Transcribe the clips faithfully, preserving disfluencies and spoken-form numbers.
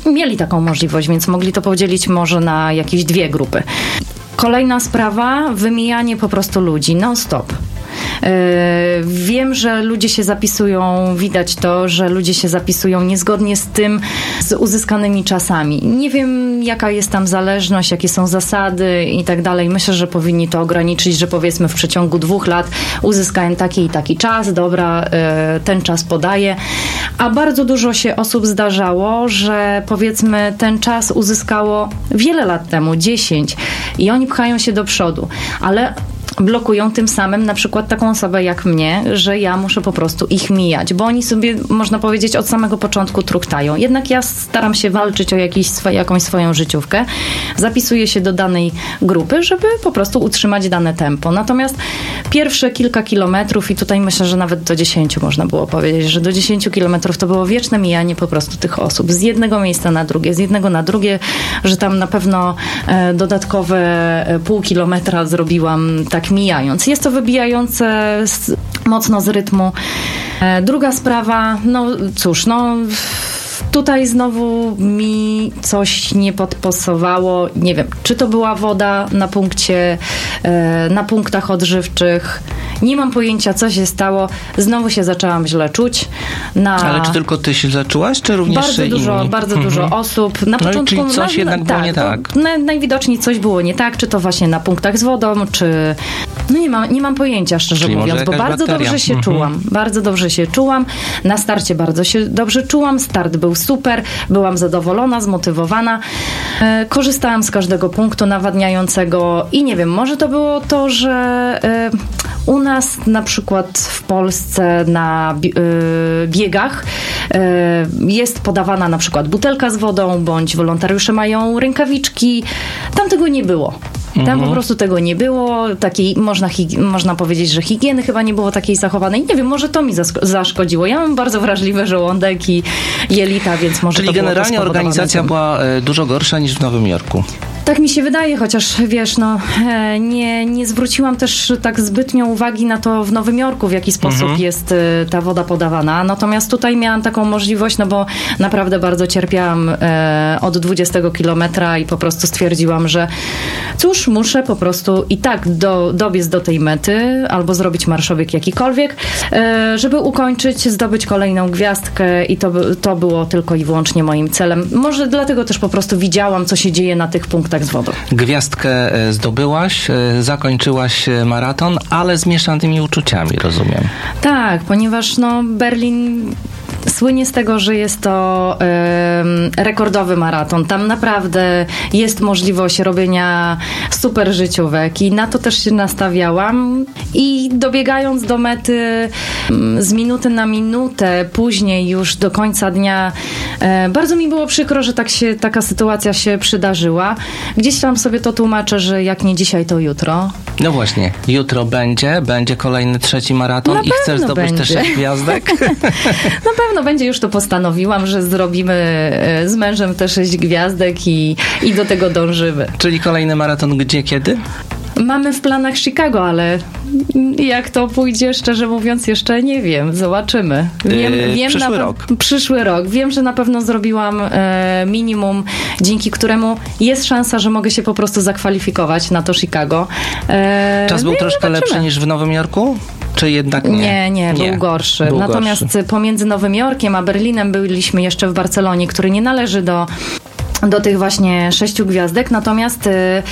mieli taką możliwość, więc mogli to podzielić może na jakieś dwie grupy. Kolejna sprawa, wymijanie po prostu ludzi non-stop. Wiem, że ludzie się zapisują, widać to, że ludzie się zapisują niezgodnie z tym, z uzyskanymi czasami. Nie wiem, jaka jest tam zależność, jakie są zasady i tak dalej. Myślę, że powinni to ograniczyć, że powiedzmy w przeciągu dwóch lat uzyskałem taki i taki czas, dobra, ten czas podaję. A bardzo dużo się osób zdarzało, że powiedzmy ten czas uzyskało wiele lat temu, dziesięć, i oni pchają się do przodu, ale blokują tym samym na przykład taką osobę jak mnie, że ja muszę po prostu ich mijać, bo oni sobie, można powiedzieć, od samego początku truchtają. Jednak ja staram się walczyć o jakiś swo- jakąś swoją życiówkę, zapisuję się do danej grupy, żeby po prostu utrzymać dane tempo. Natomiast pierwsze kilka kilometrów, i tutaj myślę, że nawet do dziesięciu można było powiedzieć, że do dziesięciu kilometrów to było wieczne mijanie po prostu tych osób. Z jednego miejsca na drugie, z jednego na drugie, że tam na pewno e, dodatkowe e, pół kilometra zrobiłam tak mijając. Jest to wybijające z, mocno z rytmu. E, druga sprawa, no cóż, no tutaj znowu mi coś nie podpasowało. Nie wiem, czy to była woda na punkcie, e, na punktach odżywczych. Nie mam pojęcia, co się stało. Znowu się zaczęłam źle czuć. Na... Ale czy tylko ty się źle czułaś, czy również bardzo dużo, inni? Bardzo mhm. dużo osób. Na no początku, czyli coś na, jednak na, było tak, nie tak. Na, najwidoczniej coś było nie tak, czy to właśnie na punktach z wodą, czy... No nie mam, nie mam pojęcia, szczerze czyli mówiąc, bo bardzo bakteria. dobrze się mhm. czułam. Bardzo dobrze się czułam. Na starcie bardzo się dobrze czułam. Start był super. Byłam zadowolona, zmotywowana. E, korzystałam z każdego punktu nawadniającego i nie wiem, może to było to, że e, u nas na przykład w Polsce na e, biegach e, jest podawana na przykład butelka z wodą, bądź wolontariusze mają rękawiczki. Tam tego nie było. Tam mhm. po prostu tego nie było, takiej, można, higi- można powiedzieć, że higieny chyba nie było takiej zachowanej. Nie wiem, może to mi zask- zaszkodziło. Ja mam bardzo wrażliwy żołądek i jelita, więc może Czyli to było generalnie to organizacja tym. była e, dużo gorsza niż w Nowym Jorku. Tak mi się wydaje, chociaż wiesz, no e, nie, nie zwróciłam też tak zbytnio uwagi na to w Nowym Jorku, w jaki sposób mhm. jest e, ta woda podawana. Natomiast tutaj miałam taką możliwość, no bo naprawdę bardzo cierpiałam e, od dwudziestego kilometra i po prostu stwierdziłam, że cóż, muszę po prostu i tak do, dobiec do tej mety albo zrobić marszowiek jakikolwiek, e, żeby ukończyć, zdobyć kolejną gwiazdkę i to, to było tylko i wyłącznie moim celem. Może dlatego też po prostu widziałam, co się dzieje na tych punktach z wodą. Gwiazdkę zdobyłaś, zakończyłaś maraton, ale z mieszanymi uczuciami, rozumiem. Tak, ponieważ no Berlin słynie z tego, że jest to y, rekordowy maraton. Tam naprawdę jest możliwość robienia super życiówek i na to też się nastawiałam. I dobiegając do mety y, z minuty na minutę, później już do końca dnia, y, bardzo mi było przykro, że tak się, taka sytuacja się przydarzyła. Gdzieś tam sobie to tłumaczę, że jak nie dzisiaj, to jutro. No właśnie, jutro będzie, będzie kolejny trzeci maraton na i chcesz zdobyć będzie. te sześć gwiazdek? Na pewno będzie, już to postanowiłam, że zrobimy z mężem te sześć gwiazdek i, i do tego dążymy. Czyli kolejny maraton gdzie, kiedy? Mamy w planach Chicago, ale jak to pójdzie, szczerze mówiąc, jeszcze nie wiem. Zobaczymy. Wiem, yy, wiem przyszły na, rok. Przyszły rok. Wiem, że na pewno zrobiłam e, minimum, dzięki któremu jest szansa, że mogę się po prostu zakwalifikować na to Chicago. E, Czas był no troszkę zobaczymy. lepszy niż w Nowym Jorku? Czy jednak nie? Nie, nie, był nie. gorszy. Był Natomiast gorszy. pomiędzy Nowym Jorkiem a Berlinem byliśmy jeszcze w Barcelonie, który nie należy do do tych właśnie sześciu gwiazdek, natomiast y,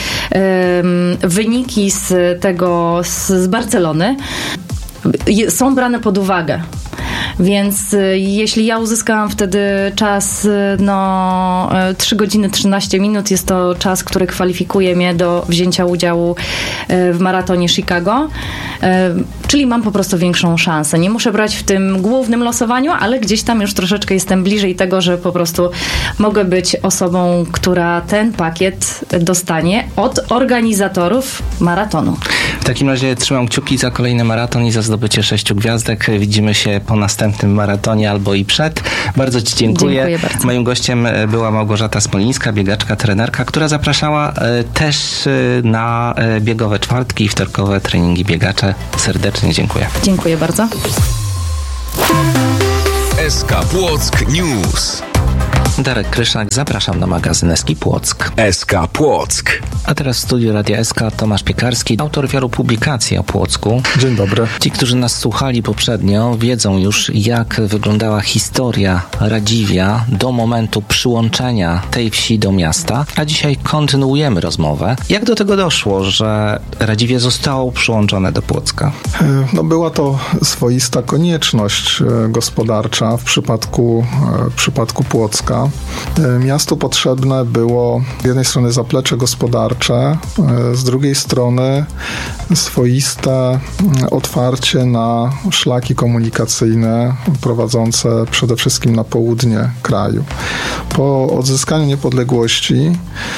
y, wyniki z tego, z, z Barcelony y, są brane pod uwagę. Więc y, jeśli ja uzyskałam wtedy czas y, no trzy godziny trzynaście minut, jest to czas, który kwalifikuje mnie do wzięcia udziału y, w maratonie Chicago, y, czyli mam po prostu większą szansę. Nie muszę brać w tym głównym losowaniu, ale gdzieś tam już troszeczkę jestem bliżej tego, że po prostu mogę być osobą, która ten pakiet dostanie od organizatorów maratonu. W takim razie trzymam kciuki za kolejny maraton i za zdobycie sześciu gwiazdek. Widzimy się po następnym maratonie albo i przed. Bardzo Ci dziękuję. Dziękuję bardzo. Moim gościem była Małgorzata Smolińska, biegaczka, trenerka, która zapraszała też na biegowe czwartki i wtorkowe treningi biegacze. Serdecznie dziękuję. Dziękuję bardzo. S K Płock News. Darek Kryszak, zapraszam na magazyn S K Płock. S K Płock. A teraz w studiu Radia S K Tomasz Piekarski, autor wielu publikacji o Płocku. Dzień dobry. Ci, którzy nas słuchali poprzednio, wiedzą już, jak wyglądała historia Radziwia do momentu przyłączenia tej wsi do miasta, a dzisiaj kontynuujemy rozmowę. Jak do tego doszło, że Radziwie zostało przyłączone do Płocka? No była to swoista konieczność gospodarcza w przypadku, w przypadku Płocka. Miastu potrzebne było z jednej strony zaplecze gospodarcze, z drugiej strony swoiste otwarcie na szlaki komunikacyjne prowadzące przede wszystkim na południe kraju. Po odzyskaniu niepodległości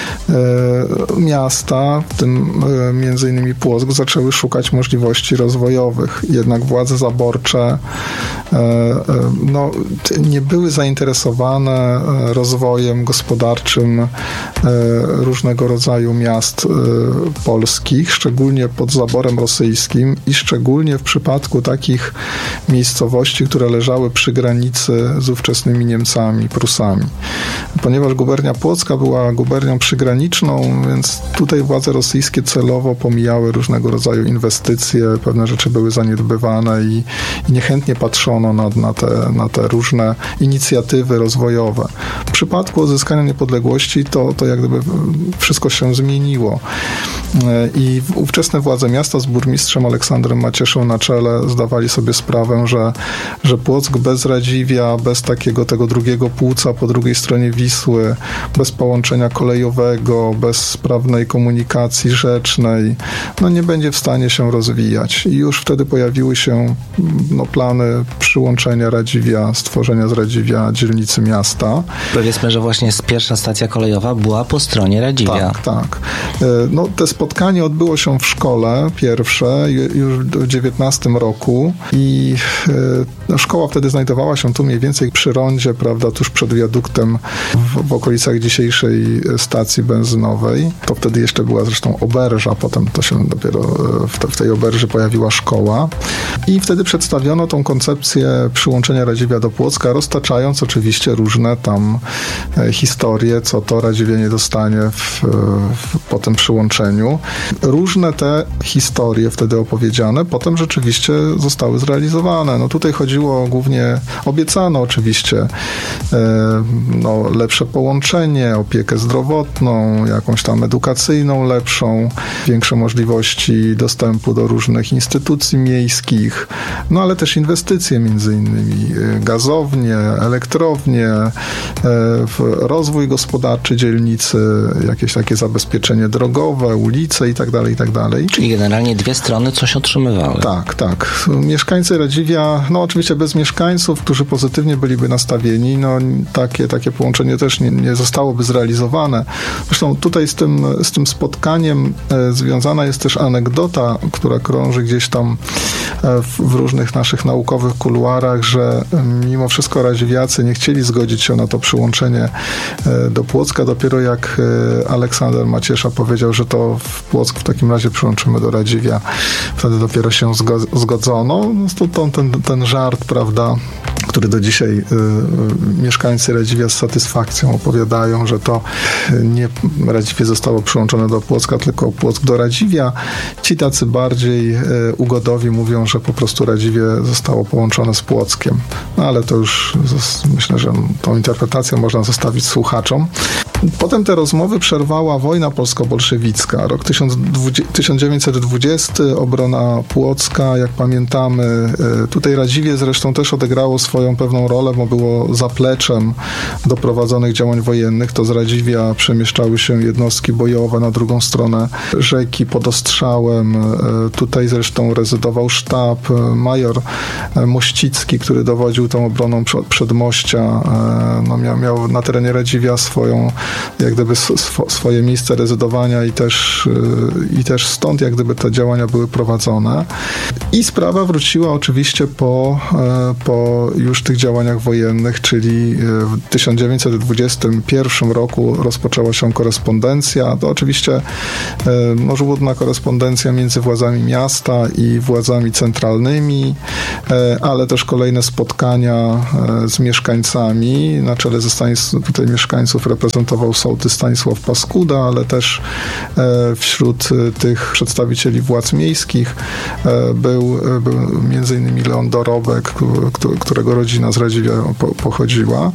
miasta, w tym między innymi Płock, zaczęły szukać możliwości rozwojowych. Jednak władze zaborcze no, nie były zainteresowane rozwojem gospodarczym różnego rodzaju miast polskich, szczególnie pod zaborem rosyjskim i szczególnie w przypadku takich miejscowości, które leżały przy granicy z ówczesnymi Niemcami, Prusami. Ponieważ gubernia Płocka była gubernią przygraniczną, więc tutaj władze rosyjskie celowo pomijały różnego rodzaju inwestycje, pewne rzeczy były zaniedbywane i, i niechętnie patrzono na, na, te, na te różne inicjatywy rozwojowe. W przypadku odzyskania niepodległości to, to jak gdyby wszystko się zmieniło. I ówczesne władze miasta z burmistrzem Aleksandrem Macieszą na czele zdawali sobie sprawę, że, że Płock bez Radziwia, bez takiego tego drugiego płuca po drugiej stronie Wisły, bez połączenia kolejowego, bez sprawnej komunikacji rzecznej, no nie będzie w stanie się rozwijać. I już wtedy pojawiły się no, plany przyłączenia Radziwia, stworzenia z Radziwia dzielnicy miasta. Powiedzmy, że właśnie pierwsza stacja kolejowa była po stronie Radziwia. Tak, tak. No, te spotkanie odbyło się w szkole pierwsze już w dziewiętnastym roku i no, szkoła wtedy znajdowała się tu mniej więcej przy rondzie, prawda, tuż przed wiaduktem w, w okolicach dzisiejszej stacji benzynowej. To wtedy jeszcze była zresztą oberża, potem to się dopiero w, te, w tej oberży pojawiła szkoła i wtedy przedstawiono tą koncepcję przyłączenia Radziwia do Płocka, roztaczając oczywiście różne tam historie, co to Radziwie nie dostanie w, w, po tym przyłączeniu. Różne te historie wtedy opowiedziane potem rzeczywiście zostały zrealizowane. No tutaj chodziło głównie, obiecano oczywiście e, no, lepsze połączenie, opiekę zdrowotną, jakąś tam edukacyjną lepszą, większe możliwości dostępu do różnych instytucji miejskich, no ale też inwestycje między innymi, gazownie, elektrownie, e, rozwój gospodarczy dzielnicy, jakieś takie zabezpieczenie drogowe, ulice i tak dalej, i tak dalej. Czyli generalnie dwie strony coś otrzymywały. Tak, tak. Mieszkańcy Radziwia, no oczywiście bez mieszkańców, którzy pozytywnie byliby nastawieni, no takie, takie połączenie też nie, nie zostałoby zrealizowane. Zresztą tutaj z tym, z tym spotkaniem e, związana jest też anegdota, która krąży gdzieś tam e, w, w różnych naszych naukowych kuluarach, że e, mimo wszystko radziwiacy nie chcieli zgodzić się na to przyłączenie e, do Płocka. Dopiero jak e, Aleksander Maciesza powiedział, że to w Płock w takim razie przyłączymy do Radziwia, wtedy dopiero się zgo- zgodzono. No, to, to, ten, ten żart, prawda, który do dzisiaj y, mieszkańcy Radziwia z satysfakcją opowiadają, że to nie Radziwie zostało przyłączone do Płocka, tylko Płock do Radziwia. Ci tacy bardziej y, ugodowi mówią, że po prostu Radziwie zostało połączone z Płockiem. No ale to już z, myślę, że tą interpretację można zostawić słuchaczom. Potem te rozmowy przerwała wojna polsko-bolszewicka. Rok tysiąc dziewięćset dwudziesty, obrona Płocka, jak pamiętamy. Tutaj Radziwie zresztą też odegrało swoją pewną rolę, bo było zapleczem do prowadzonych działań wojennych. To z Radziwia przemieszczały się jednostki bojowe na drugą stronę rzeki pod ostrzałem. Tutaj zresztą rezydował sztab. Major Mościcki, który dowodził tą obroną Przedmościa, no miał, miał na terenie Radziwia swoją jak gdyby sw- swoje miejsce rezydowania i też, i też stąd jak gdyby te działania były prowadzone. I sprawa wróciła oczywiście po, po już tych działaniach wojennych, czyli w tysiąc dziewięćset dwudziestym pierwszym roku rozpoczęła się korespondencja. To oczywiście no, żmudna korespondencja między władzami miasta i władzami centralnymi, ale też kolejne spotkania z mieszkańcami. Na czele ze Stanis- tutaj mieszkańców reprezentował sołtys Stanisław Paskuda, ale też wśród tych przedstawicieli władz miejskich był, był między innymi Leon Dorobek, którego rodzina z Radziwia pochodziła.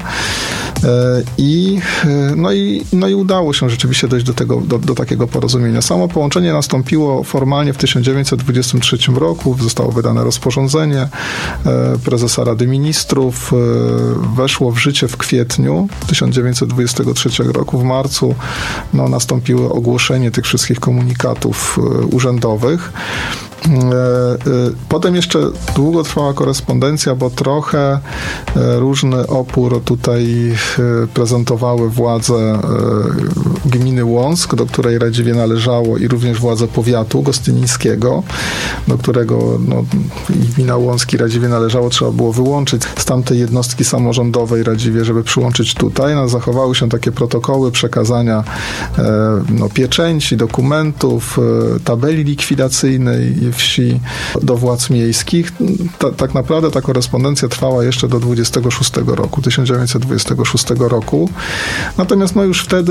I, no, i, no i udało się rzeczywiście dojść do, tego, do, do takiego porozumienia. Samo połączenie nastąpiło formalnie w tysiąc dziewięćset dwudziestym trzecim roku. Zostało wydane rozporządzenie prezesa Rady Ministrów. Weszło w życie w kwietniu tysiąc dziewięćset dwudziestego trzeciego roku. W marcu no, nastąpiło ogłoszenie tych wszystkich komunikatów urzędowych. Potem jeszcze długo trwała korespondencja, bo trochę różny opór tutaj prezentowały władze gminy Łąck, do której Radziwie należało, i również władze powiatu gostynińskiego, do którego no, gmina Łąck i Radziwie należało. Trzeba było wyłączyć z tamtej jednostki samorządowej Radziwie, żeby przyłączyć tutaj. No, zachowały się takie protokoły przekazania no, pieczęci, dokumentów, tabeli likwidacyjnej wsi do władz miejskich. Ta, tak naprawdę ta korespondencja trwała jeszcze do dwudziestego szóstego roku, tysiąc dziewięćset dwudziestego szóstego roku. Natomiast no już wtedy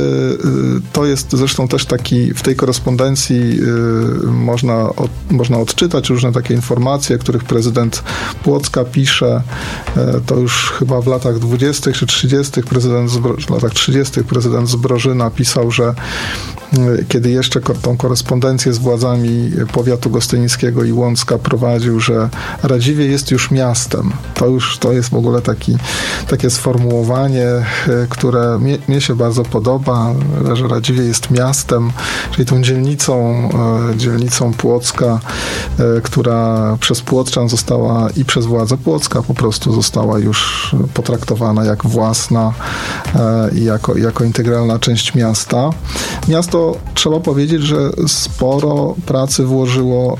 to jest zresztą też taki, w tej korespondencji można, od, można odczytać różne takie informacje, których prezydent Płocka pisze, to już chyba w latach dwudziestych czy trzydziestych prezydent Zbro, w latach trzydziestych prezydent Zbrożyna pisał, że kiedy jeszcze tą korespondencję z władzami powiatu gostynińskiego i Łącka prowadził, że Radziwie jest już miastem. To już to jest w ogóle taki, takie sformułowanie, które mnie, mnie się bardzo podoba, że Radziwie jest miastem, czyli tą dzielnicą, dzielnicą Płocka, która przez Płockczan została i przez władze Płocka po prostu została już potraktowana jak własna i jako, jako integralna część miasta. Miasto, trzeba powiedzieć, że sporo pracy włożyło,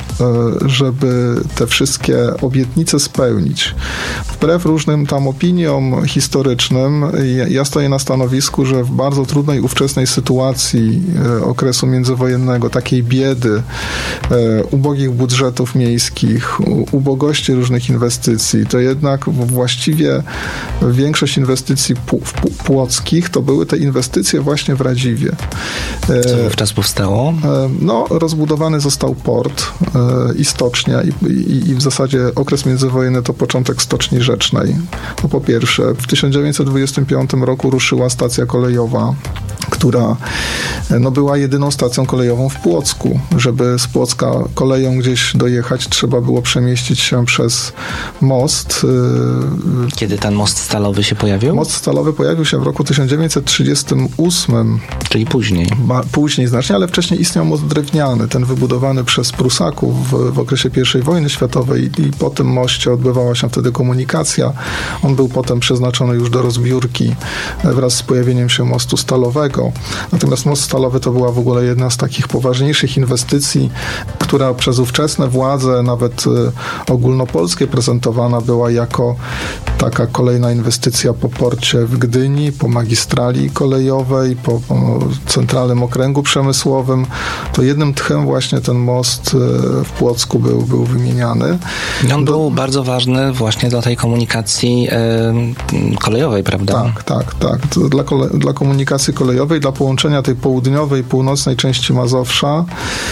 żeby te wszystkie obietnice spełnić. Wbrew różnym tam opiniom historycznym, ja stoję na stanowisku, że w bardzo trudnej ówczesnej sytuacji okresu międzywojennego, takiej biedy, ubogich budżetów miejskich, ubogości różnych inwestycji, to jednak właściwie większość inwestycji płockich to były te inwestycje właśnie w Radziwie. Co wówczas powstało? No, rozbudowany został port i stocznia i, i, i w zasadzie okres międzywojenny to początek Stoczni Rzecznej. To po pierwsze. W tysiąc dziewięćset dwudziestym piątym roku ruszyła stacja kolejowa, która no, była jedyną stacją kolejową w Płocku. Żeby z Płocka koleją gdzieś dojechać, trzeba było przemieścić się przez most. Kiedy ten most stalowy się pojawił? Most stalowy pojawił się w roku tysiąc dziewięćset trzydziestym ósmym. Czyli później. Ma, później znacznie, ale wcześniej istniał most drewniany, ten wybudowany przez Prusaków w, w okresie pierwszej wojny światowej i, i po tym moście odbywała się wtedy komunikacja. On był potem przeznaczony już do rozbiórki wraz z pojawieniem się mostu stalowego. Natomiast most stalowy to była w ogóle jedna z takich poważniejszych inwestycji, która przez ówczesne władze, nawet ogólnopolskie, prezentowana była jako taka kolejna inwestycja po porcie w Gdyni, po magistrali kolejowej, po, po centralnym okręgu przemysłowym. To jednym tchem właśnie ten most w Płocku był, był wymieniany. I on Do... był bardzo ważny właśnie dla tej komunikacji e, kolejowej, prawda? Tak, tak, tak. To dla, kole... dla komunikacji kolejowej, dla połączenia tej południowej i północnej części Mazowsza.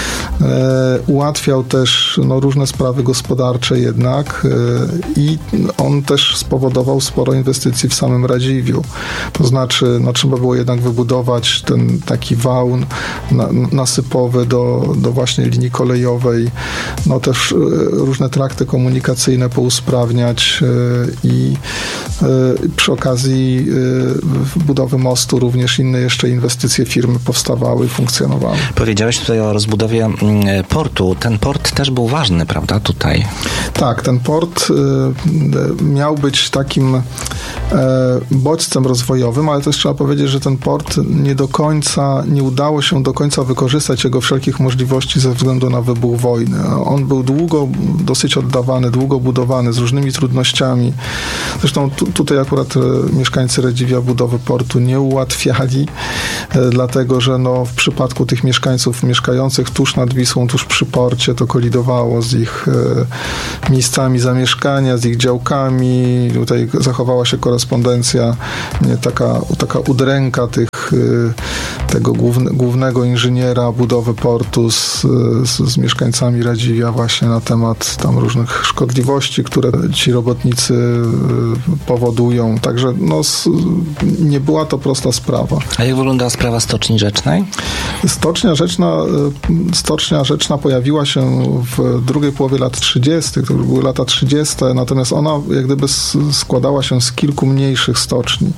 E, ułatwiał też no, różne sprawy gospodarcze jednak e, i on też spowodował sporo inwestycji w samym Radziwiu. To znaczy, no, trzeba było jednak wybudować ten taki wał na, nasypowy do, do właśnie linii kolejowej. No też e, różne trakty komunikacyjne pousprawniać e, i e, przy okazji e, budowy mostu również inne jeszcze inwestycje firmy powstawały i funkcjonowały. Powiedziałeś tutaj o rozbudowie portu. Ten port też był ważny, prawda, tutaj? Tak, ten port miał być takim e, bodźcem rozwojowym, ale też trzeba powiedzieć, że ten port nie do końca, nie udało się do końca wykorzystać jego wszelkich możliwości ze względu na wybuch wojny. On był długo, dosyć oddawany, długo budowany, z różnymi trudnościami. Zresztą tu, tutaj akurat mieszkańcy Radziwia budowy portu nie ułatwiali, e, dlatego, że no, w przypadku tych mieszkańców mieszkających tuż nad Wisłą, tuż przy porcie, to kolidowało z ich e, miejscami zamieszkania, z ich działkami. Tutaj zachowała się korespondencja, nie, taka, taka udręka tych, e, tego główne, głównego inżyniera budowy portu z, z, z mieszkańcami Radziwia właśnie na temat tam różnych szkodliwości, które ci robotnicy e, powodują. Także no, s, nie była to prosta sprawa. A jak wygląda sprawa Stoczni Rzecznej? Stocznia Rzeczna, Stocznia Rzeczna pojawiła się w drugiej połowie lat trzydziestych, to już były lata trzydzieste, natomiast ona jak gdyby składała się z kilku mniejszych stoczni.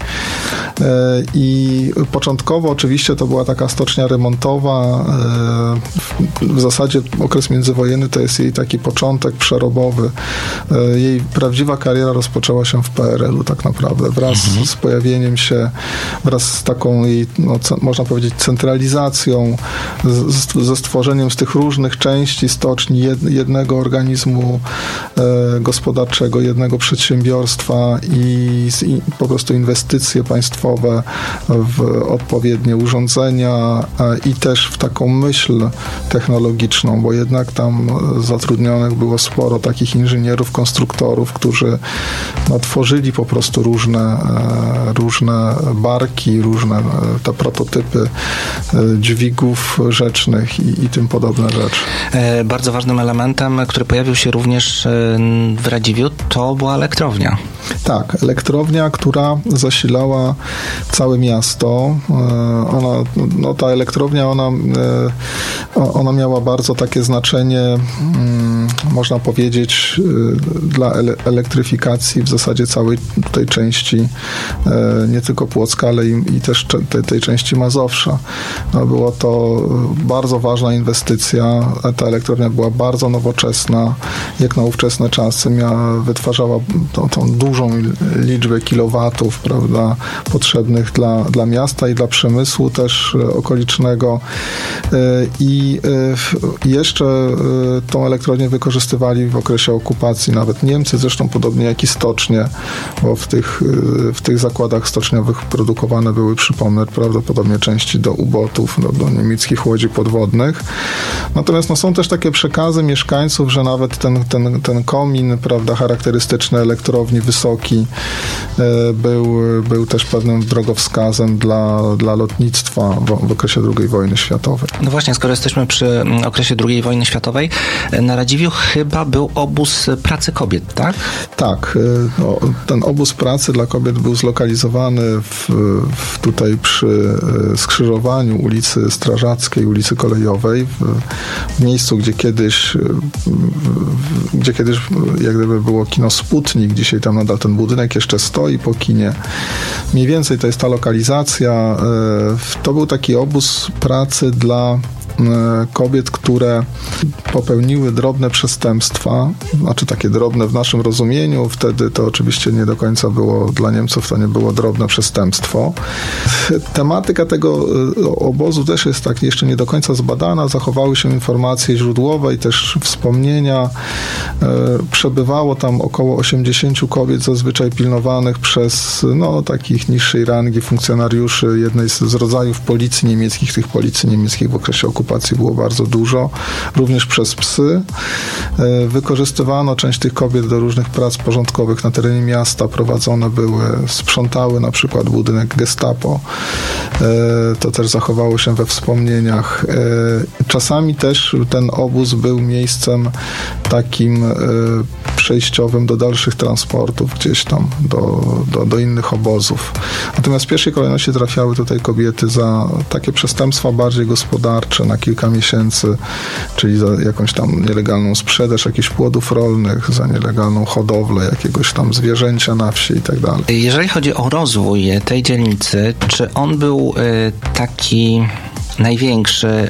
I początkowo oczywiście to była taka stocznia remontowa. W zasadzie okres międzywojenny to jest jej taki początek przerobowy. Jej prawdziwa kariera rozpoczęła się w P R L u tak naprawdę. Wraz mhm. z pojawieniem się, wraz z taką jej, no, można powiedzieć, centralizacją, z, ze stworzeniem z tych różnych części stoczni jed, jednego organizmu e, gospodarczego, jednego przedsiębiorstwa i, i po prostu inwestycje państwowe w odpowiednie urządzenia e, i też w taką myśl technologiczną, bo jednak tam zatrudnionych było sporo takich inżynierów, konstruktorów, którzy no, tworzyli po prostu różne, e, różne barki, różne te prototypy dźwigów rzecznych i, i tym podobne rzeczy. E, bardzo ważnym elementem, który pojawił się również w Radziwiu, to była elektrownia. Tak, elektrownia, która zasilała całe miasto. Ona, no ta elektrownia, ona, ona miała bardzo takie znaczenie, można powiedzieć, dla elektryfikacji w zasadzie całej tej części, nie tylko Płocka, ale i, i też tej, tej części Mazowsza. No, było to bardzo ważna inwestycja. Ta elektrownia była bardzo nowoczesna, jak na ówczesne czasy. Miała, wytwarzała tą, tą dużą liczbę kilowatów, prawda, potrzebnych dla, dla miasta i dla przemysłu też okolicznego. I jeszcze tą elektrownię wykorzystywali w okresie okupacji nawet Niemcy, zresztą podobnie jak i stocznie, bo w tych, w tych zakładach stoczniowych produkowane były, przypomnę, prawdopodobnie części do ubotów, do, do niemieckich łodzi podwodnych. Natomiast no, są też takie przekazy mieszkańców, że nawet ten, ten, ten komin, prawda, charakterystyczny elektrowni, wysoki, był, był też pewnym drogowskazem dla, dla lotnictwa w, w okresie drugiej wojny światowej. No właśnie, skoro jesteśmy przy okresie drugiej wojny światowej, na Radziwiu chyba był obóz pracy kobiet, tak? Tak. No, ten obóz pracy dla kobiet był zlokalizowany w, w tutaj przy skrzyżowaniu ulicy Strażackiej, ulicy Kolejowej, w, w miejscu, gdzie kiedyś gdzie kiedyś jak gdyby było kino Sputnik, dzisiaj tam nadal ten budynek jeszcze stoi po kinie. Mniej więcej to jest ta lokalizacja. To był taki obóz pracy dla kobiet, które popełniły drobne przestępstwa, znaczy takie drobne w naszym rozumieniu, wtedy to oczywiście nie do końca było, dla Niemców to nie było drobne przestępstwo. Tematyka tego obozu też jest tak jeszcze nie do końca zbadana, zachowały się informacje źródłowe i też wspomnienia. Przebywało tam około osiemdziesięciu kobiet, zazwyczaj pilnowanych przez no, takich niższej rangi funkcjonariuszy jednej z, z rodzajów policji niemieckich. Tych policji niemieckich w okresie okupacji było bardzo dużo, również przez psy. Wykorzystywano część tych kobiet do różnych prac porządkowych na terenie miasta, prowadzone były, sprzątały na przykład budynek Gestapo. To też zachowało się we wspomnieniach. Czasami też ten obóz był miejscem takim przejściowym do dalszych transportów, gdzieś tam do, do, do innych obozów. Natomiast w pierwszej kolejności trafiały tutaj kobiety za takie przestępstwa bardziej gospodarcze na kilka miesięcy, czyli za jakąś tam nielegalną sprzedaż jakichś płodów rolnych, za nielegalną hodowlę jakiegoś tam zwierzęcia na wsi i tak dalej. Jeżeli chodzi o rozwój tej dzielnicy, czy on był y, taki największy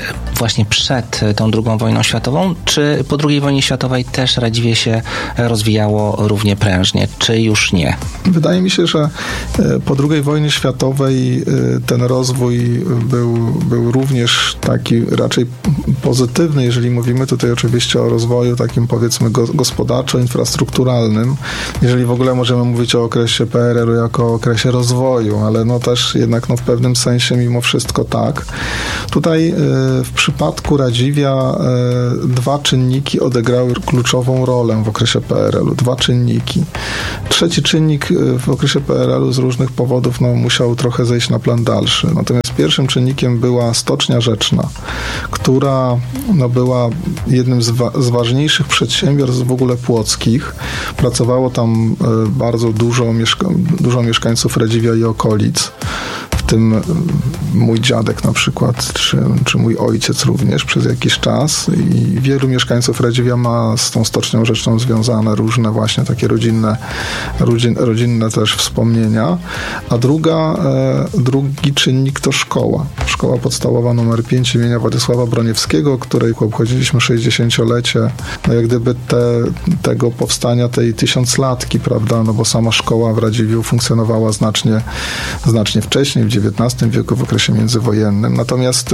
właśnie przed tą drugą wojną światową, czy po drugiej wojnie światowej też Radziwie się rozwijało równie prężnie, czy już nie? Wydaje mi się, że po drugiej wojnie światowej ten rozwój był, był również taki raczej pozytywny, jeżeli mówimy tutaj oczywiście o rozwoju takim powiedzmy gospodarczo-infrastrukturalnym, jeżeli w ogóle możemy mówić o okresie P R L-u jako o okresie rozwoju, ale no też jednak no w pewnym sensie mimo wszystko tak. Tutaj w przypadku Radziwia dwa czynniki odegrały kluczową rolę w okresie P R L-u. Dwa czynniki. Trzeci czynnik w okresie P R L-u z różnych powodów no, musiał trochę zejść na plan dalszy. Natomiast pierwszym czynnikiem była Stocznia Rzeczna, która no, była jednym z, wa- z ważniejszych przedsiębiorstw w ogóle płockich. Pracowało tam bardzo dużo, mieszka- dużo mieszkańców Radziwia i okolic. W tym mój dziadek na przykład, czy, czy mój ojciec również przez jakiś czas i wielu mieszkańców Radziwia ma z tą Stocznią Rzeczną związane różne właśnie takie rodzinne, rodzin, rodzinne też wspomnienia. A druga, e, drugi czynnik to szkoła. Szkoła podstawowa numer pięć imienia Władysława Broniewskiego, której obchodziliśmy sześćdziesięciolecie. No jak gdyby te, tego powstania tej tysiąclatki, prawda, no bo sama szkoła w Radziwiu funkcjonowała znacznie, znacznie wcześniej, w dziewiętnastym wieku, w okresie międzywojennym. Natomiast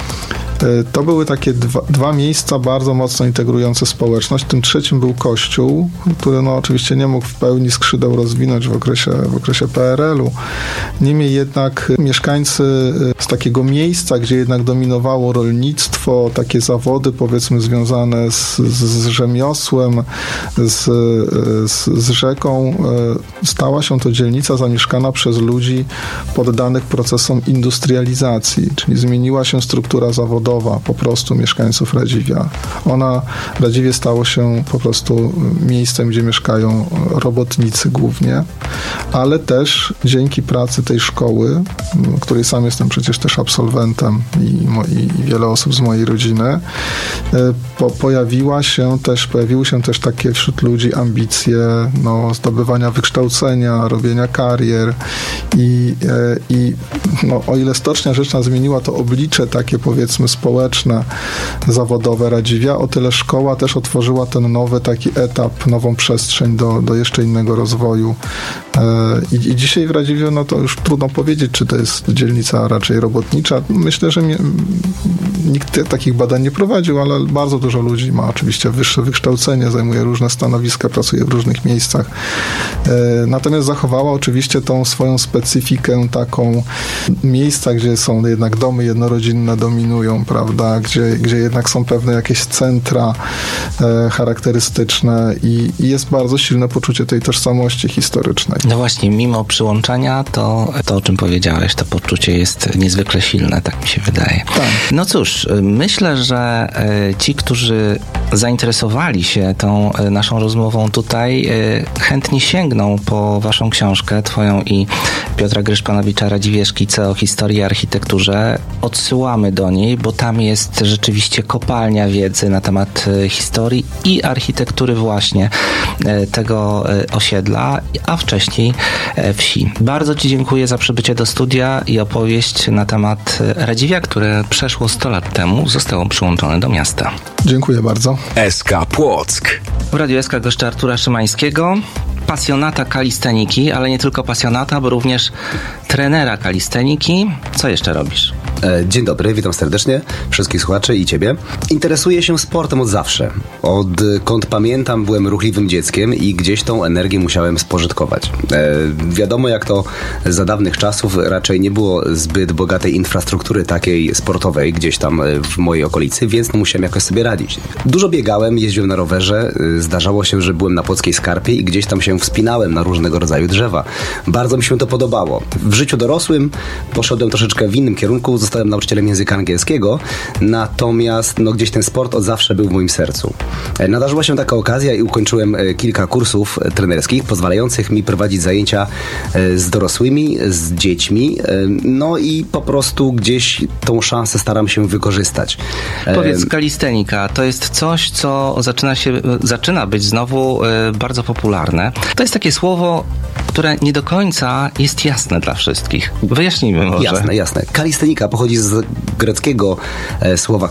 to były takie dwa, dwa miejsca bardzo mocno integrujące społeczność. Tym trzecim był Kościół, który no oczywiście nie mógł w pełni skrzydeł rozwinąć w okresie, w okresie P R L-u. Niemniej jednak mieszkańcy z takiego miejsca, gdzie jednak dominowało rolnictwo, takie zawody powiedzmy związane z, z, z rzemiosłem, z, z, z rzeką, stała się to dzielnica zamieszkana przez ludzi poddanych procesom industrializacji, czyli zmieniła się struktura zawodowa po prostu mieszkańców Radziwia. Ona, Radziwie stało się po prostu miejscem, gdzie mieszkają robotnicy głównie, ale też dzięki pracy tej szkoły, której sam jestem przecież też absolwentem i, i, i wiele osób z mojej rodziny, po, pojawiła się też, pojawiły się też takie wśród ludzi ambicje no, zdobywania wykształcenia, robienia karier i, i no, o ile Stocznia Rzeczna zmieniła to oblicze takie powiedzmy społeczne, zawodowe Radziwia, o tyle szkoła też otworzyła ten nowy taki etap, nową przestrzeń do, do jeszcze innego rozwoju. I, i dzisiaj w Radziwiu, no to już trudno powiedzieć, czy to jest dzielnica raczej robotnicza. Myślę, że mi, nikt takich badań nie prowadził, ale bardzo dużo ludzi ma oczywiście wyższe wykształcenie, zajmuje różne stanowiska, pracuje w różnych miejscach. Natomiast zachowała oczywiście tą swoją specyfikę taką miejsca, gdzie są jednak domy jednorodzinne dominują, prawda, gdzie, gdzie jednak są pewne jakieś centra e, charakterystyczne i, i jest bardzo silne poczucie tej tożsamości historycznej. No właśnie, mimo przyłączenia, to to, o czym powiedziałeś, to poczucie jest niezwykle silne, tak mi się wydaje. Tak. No cóż, myślę, że ci, którzy zainteresowali się tą naszą rozmową tutaj, chętnie sięgną po waszą książkę, twoją i Piotra Gryszpanowicza Radziwieckice o historii i architekturze. Odsyłamy do niej, bo tam jest rzeczywiście kopalnia wiedzy na temat historii i architektury właśnie tego osiedla, a wcześniej wsi. Bardzo ci dziękuję za przybycie do studia i opowieść na temat Radziwia, które przeszło sto lat temu zostało przyłączone do miasta. Dziękuję bardzo. S K Płock. W Radiu S K goszczę Artura Szymańskiego, pasjonata kalisteniki, ale nie tylko pasjonata, bo również trenera kalisteniki. Co jeszcze robisz? Dzień dobry, witam serdecznie wszystkich słuchaczy i ciebie. Interesuję się sportem od zawsze. Odkąd pamiętam, byłem ruchliwym dzieckiem i gdzieś tą energię musiałem spożytkować. E, wiadomo, jak to za dawnych czasów raczej nie było zbyt bogatej infrastruktury takiej sportowej gdzieś tam w mojej okolicy, więc no musiałem jakoś sobie radzić. Dużo biegałem, jeździłem na rowerze, zdarzało się, że byłem na Płockiej Skarpie i gdzieś tam się wspinałem na różnego rodzaju drzewa. Bardzo mi się to podobało. W życiu dorosłym poszedłem troszeczkę w innym kierunku, zostałem nauczycielem języka angielskiego, natomiast no, gdzieś ten sport od zawsze był w moim sercu. Nadarzyła się taka okazja i ukończyłem kilka kursów trenerskich, pozwalających mi prowadzić zajęcia z dorosłymi, z dziećmi, no i po prostu gdzieś tą szansę staram się wykorzystać. Powiedz, kalistenika to jest coś, co zaczyna się, zaczyna być znowu bardzo popularne. To jest takie słowo, które nie do końca jest jasne dla wszystkich. Wyjaśnijmy może. Jasne, jasne. Kalistenika pochodzi z greckiego e, słowa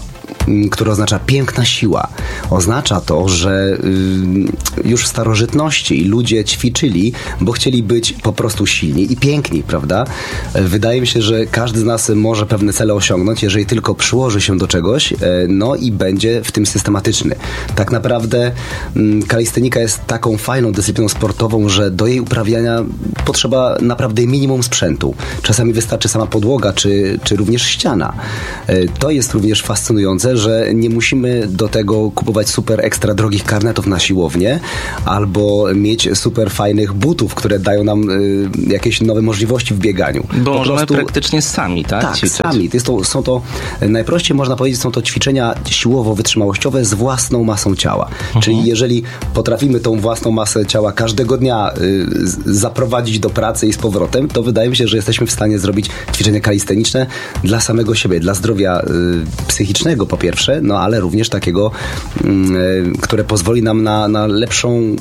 które oznacza piękna siła. Oznacza to, że już w starożytności ludzie ćwiczyli, bo chcieli być po prostu silni i piękni, prawda? Wydaje mi się, że każdy z nas może pewne cele osiągnąć, jeżeli tylko przyłoży się do czegoś, no i będzie w tym systematyczny. Tak naprawdę kalistenika jest taką fajną dyscypliną sportową, że do jej uprawiania potrzeba naprawdę minimum sprzętu. Czasami wystarczy sama podłoga, czy, czy również ściana. To jest również fascynujące, że nie musimy do tego kupować super ekstra drogich karnetów na siłownię, albo mieć super fajnych butów, które dają nam y, jakieś nowe możliwości w bieganiu. Bo po możemy prostu praktycznie sami, tak? Tak, ćwiczyć. sami. Jest to, są to, najprościej można powiedzieć, są to ćwiczenia siłowo-wytrzymałościowe z własną masą ciała. Mhm. Czyli jeżeli potrafimy tą własną masę ciała każdego dnia y, zaprowadzić do pracy i z powrotem, to wydaje mi się, że jesteśmy w stanie zrobić ćwiczenia kalisteniczne dla samego siebie, dla zdrowia y, psychicznego po pierwsze, no ale również takiego, y, które pozwoli nam na, na lepszą y,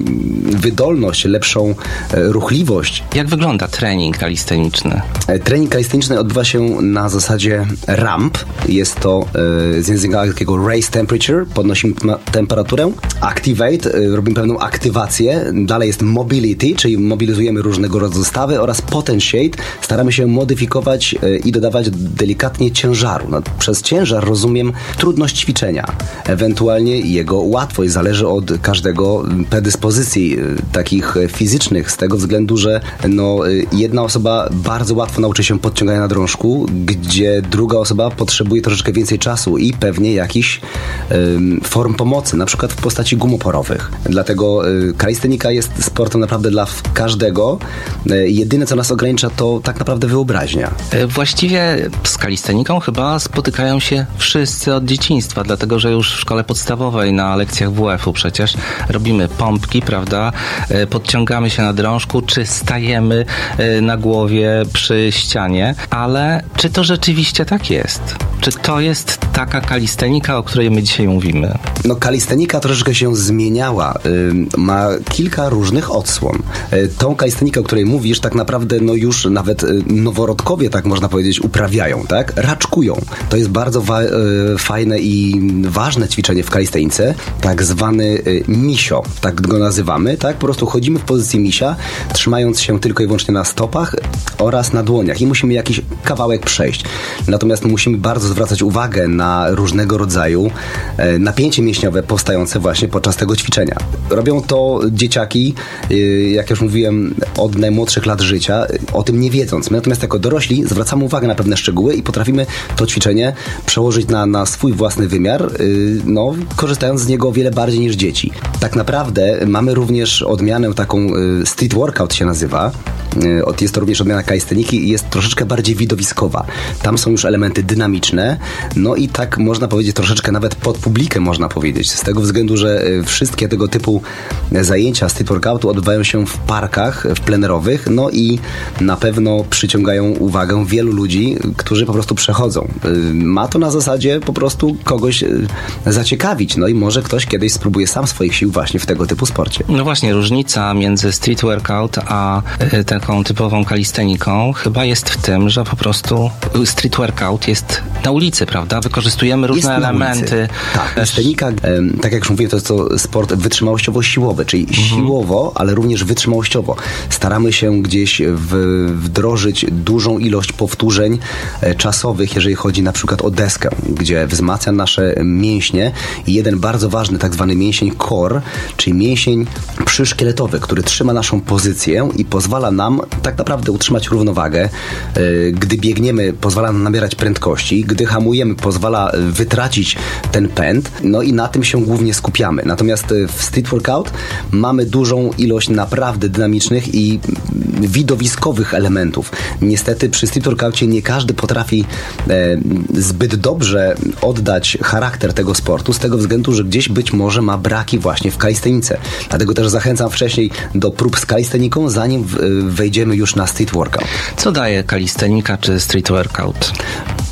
wydolność, lepszą y, ruchliwość. Jak wygląda trening kalisteniczny? Trening kalisteniczny odbywa się na zasadzie ramp. Jest to y, z języka takiego raise temperature, podnosimy temperaturę. Activate, y, robimy pewną aktywację. Dalej jest mobility, czyli mobilizujemy różnego rodzaju zestawy, oraz potentiate. Staramy się modyfikować y, i dodawać delikatnie ciężaru. No, przez ciężar rozumiem trudność ćwiczenia, ewentualnie jego łatwość. Zależy od każdego predyspozycji y, takich fizycznych, z tego względu, że no, y, jedna osoba bardzo łatwo nauczy się podciągania na drążku, gdzie druga osoba potrzebuje troszeczkę więcej czasu i pewnie jakichś y, form pomocy, na przykład w postaci gum oporowych. Dlatego y, kalistenika jest sportem naprawdę dla każdego. Y, jedyne, co nas ogranicza, to tak naprawdę wyobraźnia. Właściwie z kalisteniką chyba spotykają się wszyscy od dzieciństwa, dlatego że już w szkole podstawowej na lekcjach W F-u przecież robimy pompki, prawda? Podciągamy się na drążku, czy stajemy na głowie przy ścianie, ale czy to rzeczywiście tak jest? Czy to jest taka kalistenika, o której my dzisiaj mówimy? No kalistenika troszeczkę się zmieniała. Yy, ma kilka różnych odsłon. Yy, tą kalistenikę, o której mówisz, tak naprawdę no już nawet yy, noworodkowie, tak można powiedzieć, uprawiają, tak? Raczkują. To jest bardzo wa- yy, fajne i ważne ćwiczenie w kalistenice, tak zwany yy, misio, tak go nazywamy, tak? Po prostu chodzimy w pozycji misia, trzymając się tylko i wyłącznie na stopach oraz na dłoniach i musimy jakiś kawałek przejść. Natomiast musimy bardzo zwracać uwagę na różnego rodzaju e, napięcie mięśniowe powstające właśnie podczas tego ćwiczenia. Robią to dzieciaki, e, jak już mówiłem, od najmłodszych lat życia, e, o tym nie wiedząc. My natomiast jako dorośli zwracamy uwagę na pewne szczegóły i potrafimy to ćwiczenie przełożyć na, na swój własny wymiar, e, no, korzystając z niego o wiele bardziej niż dzieci. Tak naprawdę mamy również odmianę taką, e, street workout się nazywa. E, jest to również odmiana kalisteniki i jest troszeczkę bardziej widowiskowa. Tam są już elementy dynamiczne, no i tak można powiedzieć troszeczkę nawet pod publikę można powiedzieć. Z tego względu, że wszystkie tego typu zajęcia street workoutu odbywają się w parkach w plenerowych, no i na pewno przyciągają uwagę wielu ludzi, którzy po prostu przechodzą. Ma to na zasadzie po prostu kogoś zaciekawić, no i może ktoś kiedyś spróbuje sam swoich sił właśnie w tego typu sporcie. No właśnie, różnica między street workout a taką typową kalisteniką chyba jest w tym, że po prostu street workout jest na ulicy, prawda? Wykorzystujemy różne elementy. Tak, kalistenika, tak jak już mówiłem, to jest to sport wytrzymałościowo-siłowy, czyli mhm. siłowo, ale również wytrzymałościowo. Staramy się gdzieś w, wdrożyć dużą ilość powtórzeń e, czasowych, jeżeli chodzi na przykład o deskę, gdzie wzmacnia nasze mięśnie i jeden bardzo ważny tak zwany mięsień core, czyli mięsień przyszkieletowy, który trzyma naszą pozycję i pozwala nam tak naprawdę utrzymać równowagę. E, gdy biegniemy, pozwala nam nabierać prędkości, gdy hamujemy, pozwala wytracić ten pęd, no i na tym się głównie skupiamy. Natomiast w street workout mamy dużą ilość naprawdę dynamicznych i widowiskowych elementów. Niestety przy street workoutie nie każdy potrafi e, zbyt dobrze oddać charakter tego sportu, z tego względu, że gdzieś być może ma braki właśnie w kalistenice. Dlatego też zachęcam wcześniej do prób z kalisteniką, zanim w, wejdziemy już na street workout. Co daje kalistenika czy street workout? Po pierwsze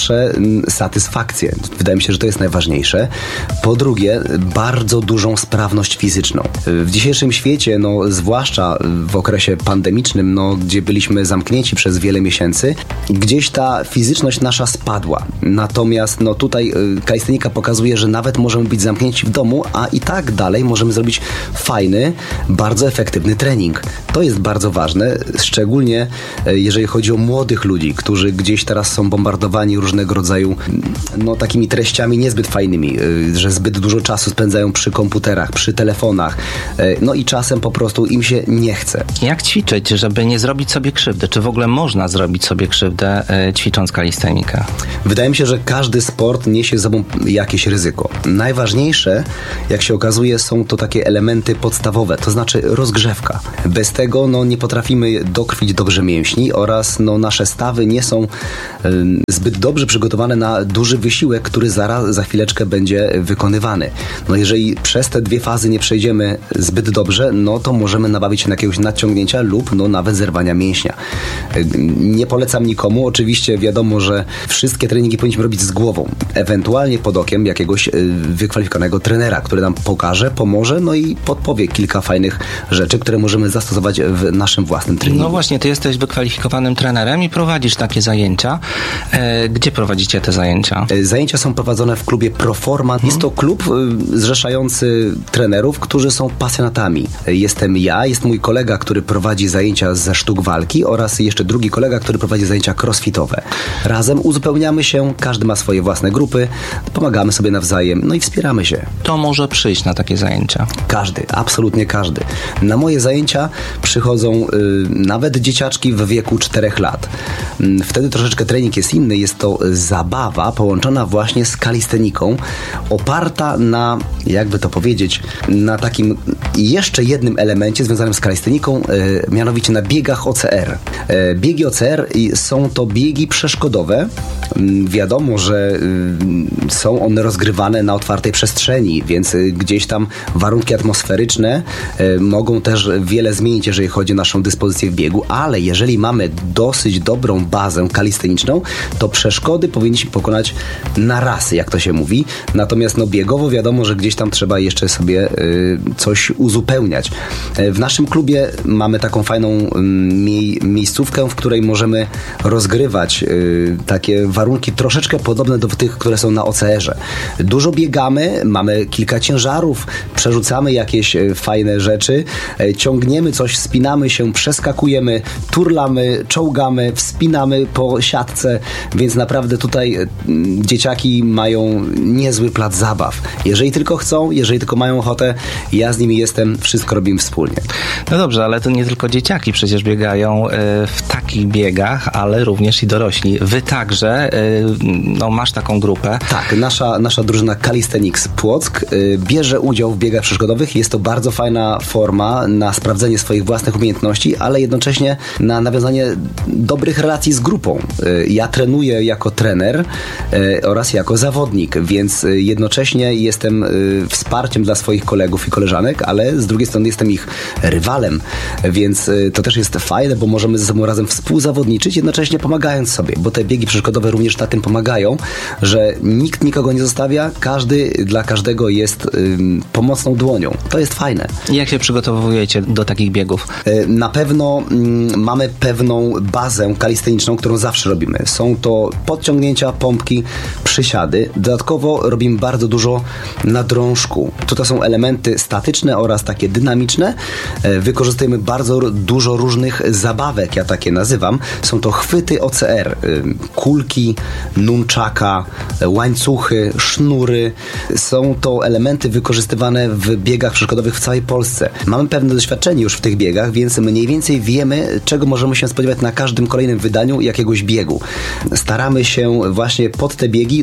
nasze satysfakcje. Wydaje mi się, że to jest najważniejsze. Po drugie, bardzo dużą sprawność fizyczną. W dzisiejszym świecie, no, zwłaszcza w okresie pandemicznym, no, gdzie byliśmy zamknięci przez wiele miesięcy, gdzieś ta fizyczność nasza spadła. Natomiast no, tutaj kalistenika pokazuje, że nawet możemy być zamknięci w domu, a i tak dalej możemy zrobić fajny, bardzo efektywny trening. To jest bardzo ważne, szczególnie jeżeli chodzi o młodych ludzi, którzy gdzieś teraz są bombardowani różnego rodzaju no, takimi treściami niezbyt fajnymi, że zbyt dużo czasu spędzają przy komputerach, przy telefonach, no i czasem po prostu im się nie chce. Jak ćwiczyć, żeby nie zrobić sobie krzywdy? Czy w ogóle można zrobić sobie krzywdę ćwicząc kalistenikę? Wydaje mi się, że każdy sport niesie ze sobą jakieś ryzyko. Najważniejsze, jak się okazuje, są to takie elementy podstawowe, to znaczy rozgrzewka. Bez tego no, nie potrafimy dokrwić dobrze mięśni oraz no, nasze stawy nie są y, zbyt dobrze przygotowane na duży wysiłek, który zaraz, za chwileczkę będzie wykonywany. No, jeżeli przez te dwie fazy nie przejdziemy zbyt dobrze, no to możemy nabawić się na jakiegoś nadciągnięcia lub no, nawet zerwania mięśnia. Y, nie polecam nikomu. Oczywiście wiadomo, że wszystkie treningi powinniśmy robić z głową. Ewentualnie pod okiem jakiegoś y, wykwalifikowanego trenera, który nam pokaże, pomoże, no i podpowie kilka fajnych rzeczy, które możemy zastosować w naszym własnym treningu. No właśnie, ty jesteś wykwalifikowanym trenerem i prowadzisz takie zajęcia. E, gdzie prowadzicie te zajęcia? Zajęcia są prowadzone w klubie Proforma. Hmm. Jest to klub y, zrzeszający trenerów, którzy są pasjonatami. Jestem ja, jest mój kolega, który prowadzi zajęcia ze sztuk walki oraz jeszcze drugi kolega, który prowadzi zajęcia crossfitowe. Razem uzupełniamy się, każdy ma swoje własne grupy, pomagamy sobie nawzajem, no i wspieramy się. To może przyjść na takie zajęcia? Każdy, absolutnie każdy. Na moje zajęcia przychodzą y, nawet dzieciaczki w wieku czterech lat. Y, wtedy troszeczkę trening jest inny, jest to zabawa połączona właśnie z kalisteniką, oparta na, jakby to powiedzieć, na takim jeszcze jednym elemencie związanym z kalisteniką, y, mianowicie na biegach O C R. Y, biegi O C R są to biegi przeszkodowe. Y, wiadomo, że y, są one rozgrywane na otwartej przestrzeni, więc y, gdzieś tam warunki atmosferyczne y, mogą też wiele zmienić, jeżeli chodzi o naszą dyspozycję w biegu, ale jeżeli mamy dosyć dobrą bazę kalisteniczną, to przeszkody powinniśmy pokonać na raz, jak to się mówi. Natomiast no biegowo wiadomo, że gdzieś tam trzeba jeszcze sobie y, coś uzupełniać. Y, w naszym klubie mamy taką fajną y, mie- miejscówkę, w której możemy rozgrywać y, takie warunki troszeczkę podobne do tych, które są na O C R-ze. Dużo biegamy, mamy kilka ciężarów, przerzucamy jakieś y, fajne rzeczy, y, ciągniemy coś, spinamy się, przeskakujemy, turlamy, czołgamy, wspinamy po siatce, więc naprawdę tutaj y, dzieciaki mają niezły plac zabaw. Jeżeli tylko chcą, jeżeli tylko mają ochotę, ja z nimi jestem, wszystko robimy wspólnie. No dobrze, ale to nie tylko dzieciaki przecież biegają y, w takich biegach, ale również i dorośli. Wy także, y, no masz taką grupę. Tak, nasza, nasza drużyna Calisthenics Płock y, bierze udział w biegach przeszkodowych. Jest to bardzo fajna forma na sprawdzenie swoich własnych umiejętności, ale jednocześnie na nawiązanie dobrych relacji z grupą. Y, ja trenuję jako trener y, oraz jako zawodnik, więc y, jednocześnie jestem y, wsparciem dla swoich kolegów i koleżanek, ale z drugiej strony jestem ich rywalem, więc y, to też jest fajne, bo możemy ze sobą razem współzawodniczyć, jednocześnie pomagając sobie, bo te biegi przeszkodowe również na tym pomagają, że nikt nikogo nie zostawia, każdy dla każdego jest y, pomocną dłonią. To jest fajne. Jak się przygotowujecie do takich biegów? Y, na pewno y, mamy pewną bazę kalisteniczną, którą zawsze robimy. Są to podciągnięcia, pompki, przysiady. Dodatkowo robimy bardzo dużo na drążku. To są elementy statyczne oraz takie dynamiczne. Y, wykorzystujemy bardzo dużo różnych zabawek, ja takie nazywam. Są to chwyty O C R, y, kulki, nunchaka, łańcuchy, sznury. Są to elementy wykorzystywane w biegach przeszkodowych w całej Polsce. Mamy pewne doświadczenie już w tych biegach, więc mniej więcej wiemy, czego możemy się spodziewać na każdym kolejnym wydaniu jakiegoś biegu. Staramy się właśnie pod te biegi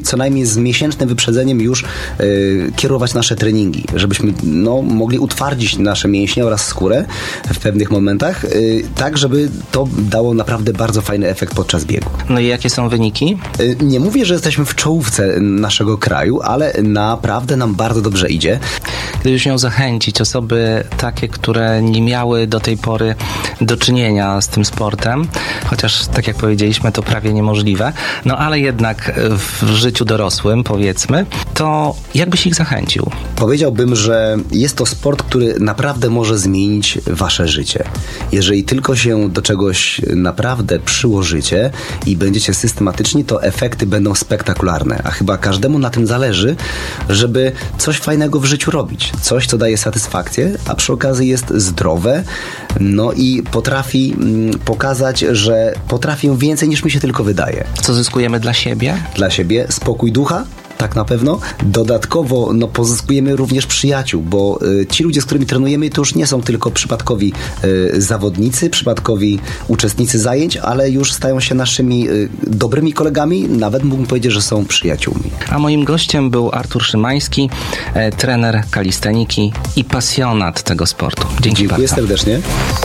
musi co najmniej z miesięcznym wyprzedzeniem już y, kierować nasze treningi, żebyśmy no, mogli utwardzić nasze mięśnie oraz skórę w pewnych momentach, y, tak żeby to dało naprawdę bardzo fajny efekt podczas biegu. No i jakie są wyniki? Y, nie mówię, że jesteśmy w czołówce naszego kraju, ale naprawdę nam bardzo dobrze idzie. Gdybyś miał zachęcić osoby takie, które nie miały do tej pory do czynienia z tym sportem, chociaż tak jak powiedzieliśmy, to prawie niemożliwe, no ale jednak w życiu dorosłym, powiedzmy, to jak byś ich zachęcił? Powiedziałbym, że jest to sport, który naprawdę może zmienić wasze życie. Jeżeli tylko się do czegoś naprawdę przyłożycie i będziecie systematyczni, to efekty będą spektakularne, a chyba każdemu na tym zależy, żeby coś fajnego w życiu robić. Coś, co daje satysfakcję, a przy okazji jest zdrowe, no i potrafi mm, pokazać, że potrafię więcej niż mi się tylko wydaje. Co zyskujemy dla siebie? Dla siebie spokój ducha, tak na pewno. Dodatkowo no, pozyskujemy również przyjaciół, bo y, ci ludzie, z którymi trenujemy, to już nie są tylko przypadkowi y, zawodnicy, przypadkowi uczestnicy zajęć, ale już stają się naszymi y, dobrymi kolegami, nawet mógłbym powiedzieć, że są przyjaciółmi. A moim gościem był Artur Szymański, e, trener kalisteniki i pasjonat tego sportu. Dzięki Dziękuję bardzo. serdecznie.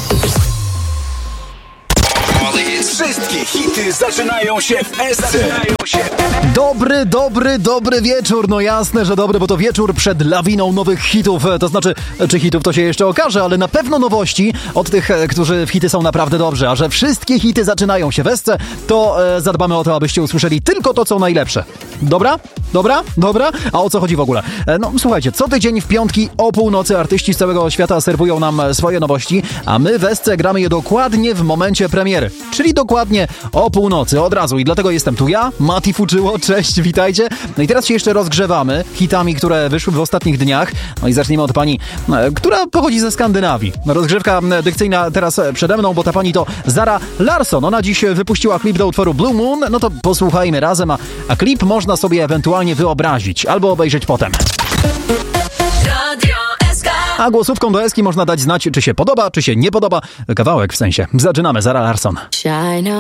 Wszystkie hity zaczynają się w Esce. Dobry, dobry, dobry wieczór. No jasne, że dobry, bo to wieczór przed lawiną nowych hitów. To znaczy, czy hitów to się jeszcze okaże, ale na pewno nowości od tych, którzy w hity są naprawdę dobrzy. A że wszystkie hity zaczynają się w Esce, to e, zadbamy o to, abyście usłyszeli tylko to, co najlepsze. Dobra? Dobra? Dobra? A o co chodzi w ogóle? E, no słuchajcie, co tydzień w piątki o północy artyści z całego świata serwują nam swoje nowości, a my w Esce gramy je dokładnie w momencie premiery. Czyli dokładnie o północy, od razu. I dlatego jestem tu ja, Mati Fuczyło, cześć, witajcie. No i teraz się jeszcze rozgrzewamy hitami, które wyszły w ostatnich dniach. No i zacznijmy od pani, która pochodzi ze Skandynawii. Rozgrzewka dykcyjna teraz przede mną, bo ta pani to Zara Larsson. Ona dziś wypuściła klip do utworu Blue Moon. No to posłuchajmy razem, a, a klip można sobie ewentualnie wyobrazić albo obejrzeć potem. A głosówką do Eski można dać znać, czy się podoba, czy się nie podoba. Kawałek w sensie. Zaczynamy, Zara Larsson.